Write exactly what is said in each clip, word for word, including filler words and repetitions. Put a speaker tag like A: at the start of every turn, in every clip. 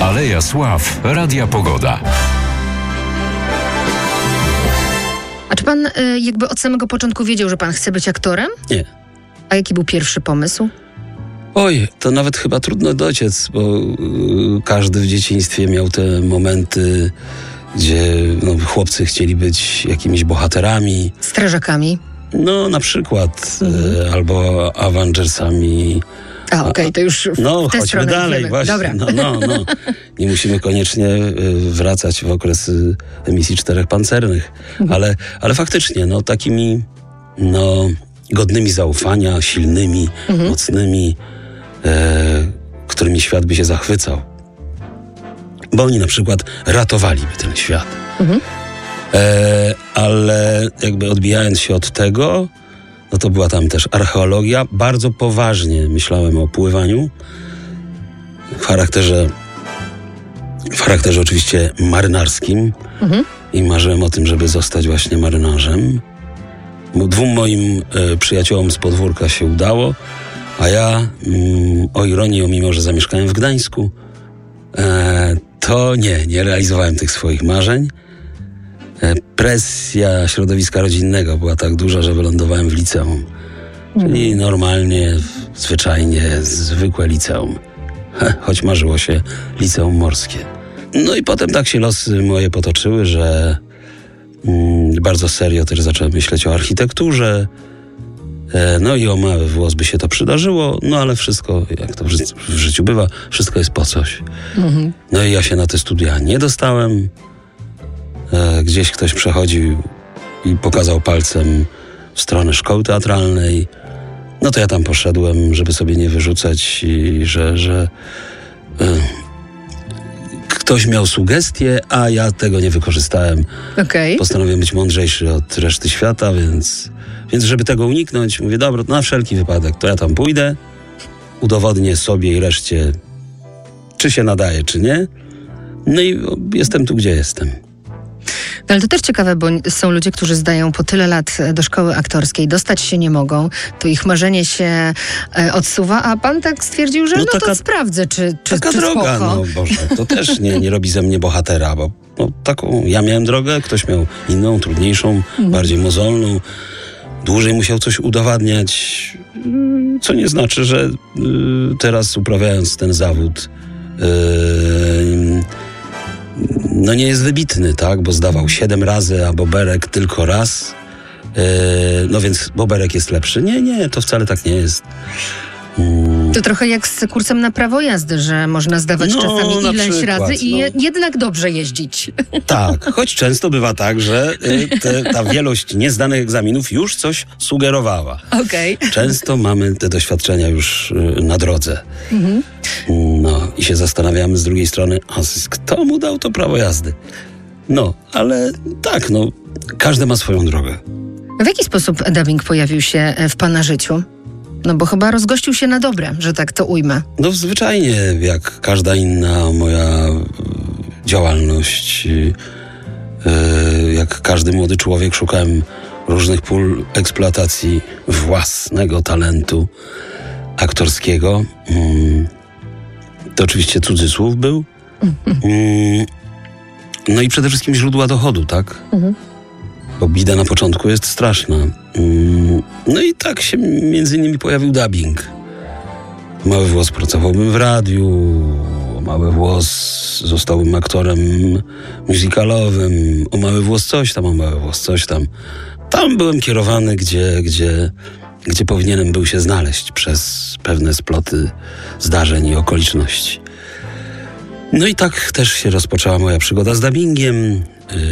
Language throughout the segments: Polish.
A: Aleja Sław Radia Pogoda.
B: A czy pan y, jakby od samego początku wiedział, że pan chce być aktorem?
C: Nie.
B: A jaki był pierwszy pomysł?
C: Oj, to nawet chyba trudno dociec, bo y, każdy w dzieciństwie miał te momenty, gdzie no, chłopcy chcieli być jakimiś bohaterami.
B: Strażakami?
C: No, na przykład.
B: Mhm.
C: Y, albo Avengersami.
B: A, okej, okay, to już
C: No,
B: w tę
C: chodźmy
B: stronę
C: dalej,
B: idziemy.
C: właśnie.
B: Dobra.
C: No, no, no. Nie musimy koniecznie y, wracać w okres emisji czterech pancernych.
B: Mhm.
C: Ale, ale faktycznie, no, takimi no, godnymi zaufania, silnymi,
B: Mhm.
C: mocnymi, e, którymi świat by się zachwycał. Bo oni na przykład ratowaliby ten świat.
B: Mhm.
C: E, ale jakby odbijając się od tego, no to była tam też archeologia. Bardzo poważnie myślałem o pływaniu. W charakterze, w charakterze oczywiście marynarskim.
B: Mhm.
C: I marzyłem o tym, żeby zostać właśnie marynarzem. Bo dwóm moim e, przyjaciołom z podwórka się udało, a ja, mm, o ironii, mimo że zamieszkałem w Gdańsku, e, to nie, nie realizowałem tych swoich marzeń. E, presja środowiska rodzinnego była tak duża, że wylądowałem w liceum. Czyli normalnie, zwyczajnie, zwykłe liceum. Choć marzyło się liceum morskie. No i potem tak się losy moje potoczyły, że mm, bardzo serio też zacząłem myśleć o architekturze. E, no i o mały włos by się to przydarzyło, no ale wszystko, jak to w, ży- w życiu bywa, wszystko jest po coś.
B: Mhm.
C: No i ja się na te studia nie dostałem. E, gdzieś ktoś przechodził i pokazał palcem w stronę szkoły teatralnej. No to ja tam poszedłem, żeby sobie nie wyrzucać i że, że e, ktoś miał sugestie, a ja tego nie wykorzystałem.
B: Okej.
C: Postanowiłem być mądrzejszy od reszty świata, więc, więc żeby tego uniknąć, mówię, dobra, na wszelki wypadek, to ja tam pójdę, udowodnię sobie i reszcie, czy się nadaje, czy nie. No i jestem tu, gdzie jestem.
B: No ale to też ciekawe, bo są ludzie, którzy zdają po tyle lat do szkoły aktorskiej, dostać się nie mogą, to ich marzenie się e, odsuwa, a pan tak stwierdził, że no,
C: No taka-
B: to sprawdzę, czy, czy,
C: Taka
B: czy
C: droga,
B: spoko.
C: no Boże, to też nie, nie robi ze mnie bohatera, bo no, taką, ja miałem drogę, ktoś miał inną, trudniejszą, bardziej mozolną, dłużej musiał coś udowadniać, mm, co nie znaczy, że y, teraz uprawiając ten zawód y, no nie jest wybitny, tak, bo zdawał siedem razy, a Boberek tylko raz, y, no więc Boberek jest lepszy. Nie, nie, to wcale tak nie jest. Mm.
B: To trochę jak z kursem na prawo jazdy, że można zdawać
C: No,
B: czasami
C: na
B: ileś
C: przykład,
B: razy i
C: no.
B: je, jednak dobrze jeździć.
C: Tak, choć często bywa tak, że y, te, ta wielość niezdanych egzaminów już coś sugerowała.
B: Okej.
C: Często mamy te doświadczenia już y, na drodze. No i się zastanawiamy z drugiej strony, a z- kto mu dał to prawo jazdy? No, ale tak, no, każdy ma swoją drogę.
B: W jaki sposób dubbing pojawił się w pana życiu? No bo chyba rozgościł się na dobre, że tak to ujmę.
C: No zwyczajnie, jak każda inna moja y, działalność, y, y, jak każdy młody człowiek, szukałem różnych pól eksploatacji własnego talentu aktorskiego. Mm, to oczywiście cudzysłów był. Mm, no i przede wszystkim źródła dochodu, tak?
B: Mhm.
C: Bo bida na początku jest straszna. Mm, no i tak się między innymi pojawił dubbing. Mały Włos pracowałbym w radiu, o Mały Włos zostałbym aktorem musicalowym, o Mały Włos coś tam, o Mały Włos coś tam. Tam byłem kierowany, gdzie, gdzie, gdzie powinienem był się znaleźć przez pewne sploty zdarzeń i okoliczności. No i tak też się rozpoczęła moja przygoda z dubbingiem. Yy,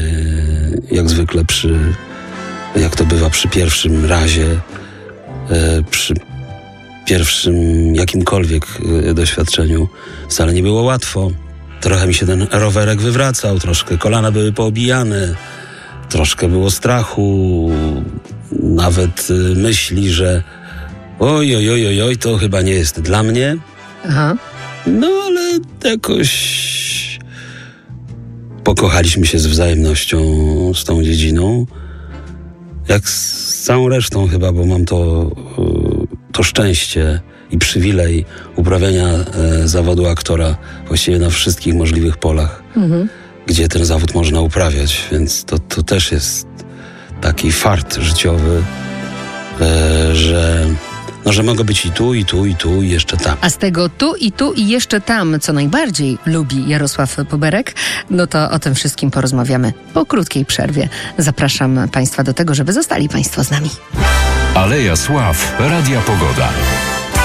C: jak zwykle przy, jak to bywa przy pierwszym razie, yy, przy pierwszym jakimkolwiek yy, doświadczeniu wcale nie było łatwo. Trochę mi się ten rowerek wywracał, troszkę kolana były poobijane, troszkę było strachu, nawet yy, myśli, że oj, oj, oj, oj, oj, to chyba nie jest dla mnie.
B: Aha.
C: No, ale jakoś pokochaliśmy się z wzajemnością z tą dziedziną. Jak z całą resztą chyba, bo mam to, to szczęście i przywilej uprawiania e, zawodu aktora właściwie na wszystkich możliwych polach, mhm. gdzie ten zawód można uprawiać, więc to, to też jest taki fart życiowy, e, że, no, że mogę być i tu, i tu, i tu, i jeszcze tam.
B: A z tego tu i tu i jeszcze tam, co najbardziej lubi Jarosław Boberek, no to o tym wszystkim porozmawiamy po krótkiej przerwie. Zapraszam Państwa do tego, żeby zostali Państwo z nami.
A: Aleja Sław, Radia Pogoda.